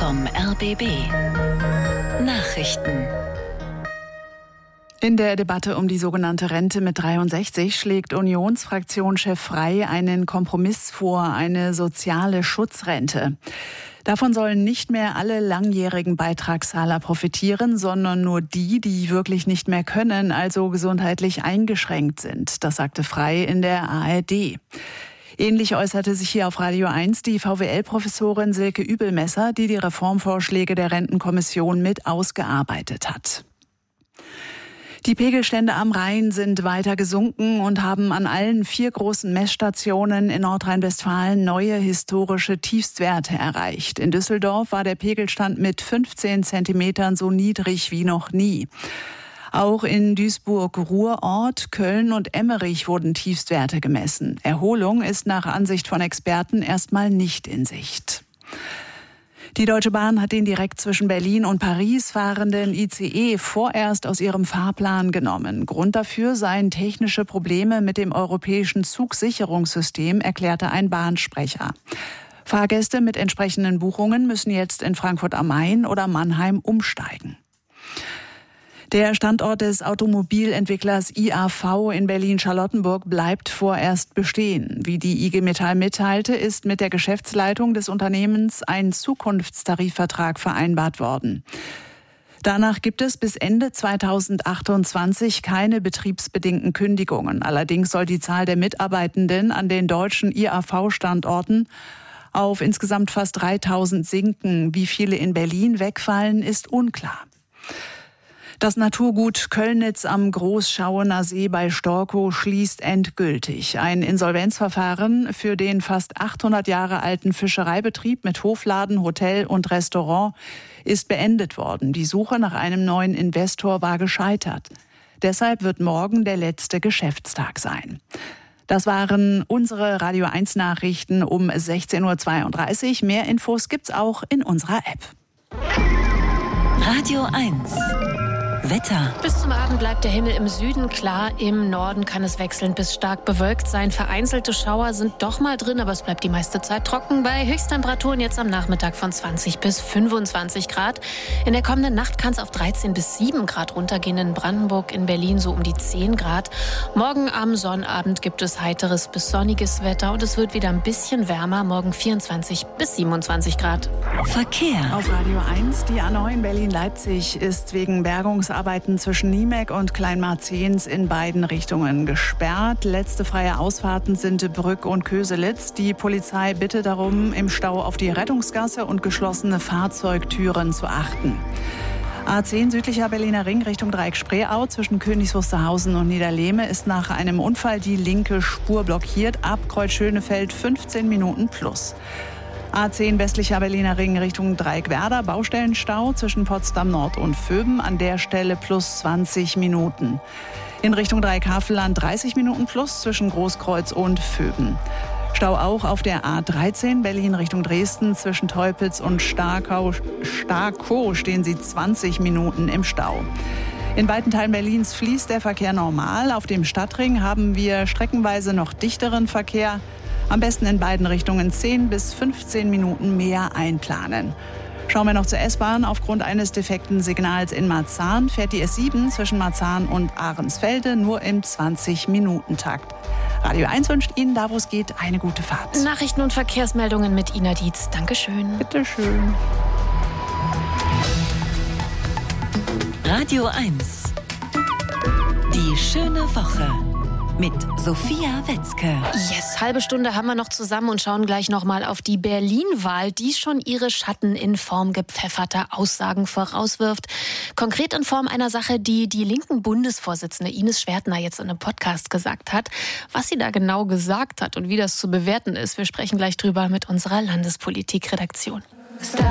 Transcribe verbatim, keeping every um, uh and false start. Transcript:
vom R B B. Nachrichten. In der Debatte um die sogenannte Rente mit dreiundsechzig schlägt Unionsfraktionschef Frey einen Kompromiss vor, eine soziale Schutzrente. Davon sollen nicht mehr alle langjährigen Beitragszahler profitieren, sondern nur die, die wirklich nicht mehr können, also gesundheitlich eingeschränkt sind. Das sagte Frey in der A R D. Ähnlich äußerte sich hier auf Radio eins die V W L-Professorin Silke Übelmesser, die die Reformvorschläge der Rentenkommission mit ausgearbeitet hat. Die Pegelstände am Rhein sind weiter gesunken und haben an allen vier großen Messstationen in Nordrhein-Westfalen neue historische Tiefstwerte erreicht. In Düsseldorf war der Pegelstand mit fünfzehn Zentimetern so niedrig wie noch nie. Auch in Duisburg-Ruhrort, Köln und Emmerich wurden Tiefstwerte gemessen. Erholung ist nach Ansicht von Experten erstmal nicht in Sicht. Die Deutsche Bahn hat den direkt zwischen Berlin und Paris fahrenden I C E vorerst aus ihrem Fahrplan genommen. Grund dafür seien technische Probleme mit dem europäischen Zugsicherungssystem, erklärte ein Bahnsprecher. Fahrgäste mit entsprechenden Buchungen müssen jetzt in Frankfurt am Main oder Mannheim umsteigen. Der Standort des Automobilentwicklers I A V in Berlin-Charlottenburg bleibt vorerst bestehen. Wie die I G Metall mitteilte, ist mit der Geschäftsleitung des Unternehmens ein Zukunftstarifvertrag vereinbart worden. Danach gibt es bis Ende zweitausendachtundzwanzig keine betriebsbedingten Kündigungen. Allerdings soll die Zahl der Mitarbeitenden an den deutschen I A V-Standorten auf insgesamt fast dreitausend sinken. Wie viele in Berlin wegfallen, ist unklar. Das Naturgut Köllnitz am Großschauener See bei Storkow schließt endgültig. Ein Insolvenzverfahren für den fast achthundert Jahre alten Fischereibetrieb mit Hofladen, Hotel und Restaurant ist beendet worden. Die Suche nach einem neuen Investor war gescheitert. Deshalb wird morgen der letzte Geschäftstag sein. Das waren unsere Radio eins Nachrichten um sechzehn Uhr zweiunddreißig. Mehr Infos gibt's auch in unserer App. Radio eins. Wetter. Bis zum Abend bleibt der Himmel im Süden klar. Im Norden kann es wechselnd bis stark bewölkt sein. Vereinzelte Schauer sind doch mal drin, aber es bleibt die meiste Zeit trocken. Bei Höchsttemperaturen jetzt am Nachmittag von zwanzig bis fünfundzwanzig Grad. In der kommenden Nacht kann es auf dreizehn bis sieben Grad runtergehen. In Brandenburg, in Berlin so um die zehn Grad. Morgen am Sonnabend gibt es heiteres bis sonniges Wetter und es wird wieder ein bisschen wärmer. Morgen vierundzwanzig bis siebenundzwanzig Grad. Verkehr. Auf Radio eins, die A neun Berlin-Leipzig ist wegen Bergungsarbeiten zwischen Niemek und Kleinmarzens in beiden Richtungen gesperrt. Letzte freie Ausfahrten sind Brück und Köselitz. Die Polizei bittet darum, im Stau auf die Rettungsgasse und geschlossene Fahrzeugtüren zu achten. A zehn südlicher Berliner Ring Richtung Dreieck-Spreeau zwischen Königs Wusterhausen und Niederlehme ist nach einem Unfall die linke Spur blockiert. Ab Kreuz Schönefeld fünfzehn Minuten plus. A zehn westlicher Berliner Ring Richtung Dreieck-Werder, Baustellenstau zwischen Potsdam Nord und Vöben, an der Stelle plus zwanzig Minuten. In Richtung Dreieck-Havelland dreißig Minuten plus zwischen Großkreuz und Vöben. Stau auch auf der A dreizehn Berlin Richtung Dresden zwischen Teupitz und Starkow, Starkow stehen Sie zwanzig Minuten im Stau. In weiten Teilen Berlins fließt der Verkehr normal. Auf dem Stadtring haben wir streckenweise noch dichteren Verkehr. Am besten in beiden Richtungen zehn bis fünfzehn Minuten mehr einplanen. Schauen wir noch zur S-Bahn. Aufgrund eines defekten Signals in Marzahn fährt die S sieben zwischen Marzahn und Ahrensfelde nur im zwanzig-Minuten-Takt. Radio eins wünscht Ihnen, da wo es geht, eine gute Fahrt. Nachrichten und Verkehrsmeldungen mit Ina Dietz. Dankeschön. Bitte schön. Radio eins. Die schöne Woche. Mit Sophia Wetzke. Yes, halbe Stunde haben wir noch zusammen und schauen gleich nochmal auf die Berlin-Wahl, die schon ihre Schatten in Form gepfefferter Aussagen vorauswirft. Konkret in Form einer Sache, die die linken Bundesvorsitzende Ines Schwertner jetzt in einem Podcast gesagt hat. Was sie da genau gesagt hat und wie das zu bewerten ist, wir sprechen gleich drüber mit unserer Landespolitik-Redaktion.